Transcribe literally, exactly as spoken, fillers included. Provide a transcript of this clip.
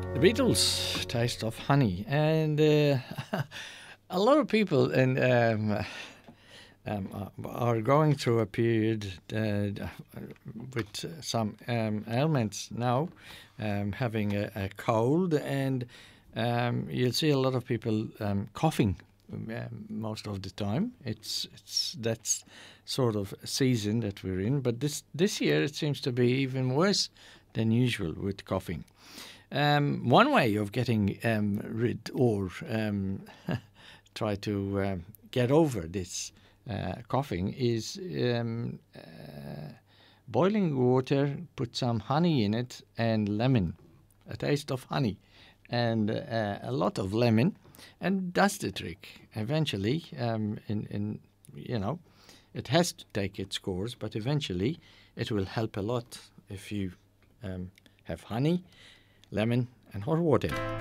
The Beatles, Taste of Honey. And uh, a lot of people in, um, um, are going through a period uh, with some um, ailments now, um, having a, a cold, and um, you'll see a lot of people um, coughing um, most of the time. It's it's that's sort of season that we're in, but this this year it seems to be even worse than usual with coughing. Um, one way of getting um, rid or um, try to um, get over this uh, coughing is um, uh, boiling water, put some honey in it, and lemon, a taste of honey, and uh, a lot of lemon, and that's the trick. Eventually, um, in, in you know, it has to take its course, but eventually it will help a lot if you um, have honey, lemon, and hot water.